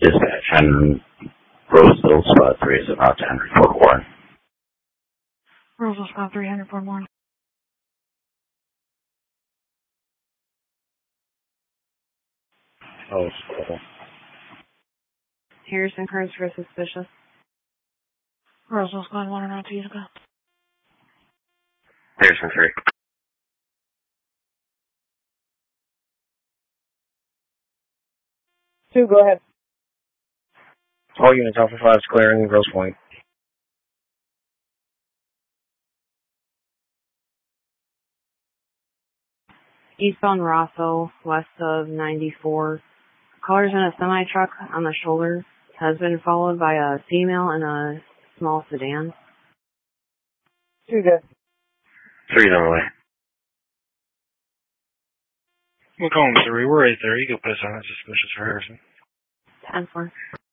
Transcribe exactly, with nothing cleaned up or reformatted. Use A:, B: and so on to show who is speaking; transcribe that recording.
A: Dispatch on Roseville, spot three is about ten report one.
B: Roseville, spot three hundred report one.
A: Oh, cool.
B: Harrison Curtis for suspicious. Roseville, squad one around to Utica.
A: Harrison three.
C: Two, go ahead.
D: All units, Alpha five is clearing Grosse Pointe.
B: Eastbound Rosso, west of ninety-four. Callers in a semi-truck on the shoulder has been followed by a female in a small sedan.
C: Two, good.
A: Three's on the way.
D: We'll call him three. We're right there. You go put us on that suspicious for Harrison.
B: ten four.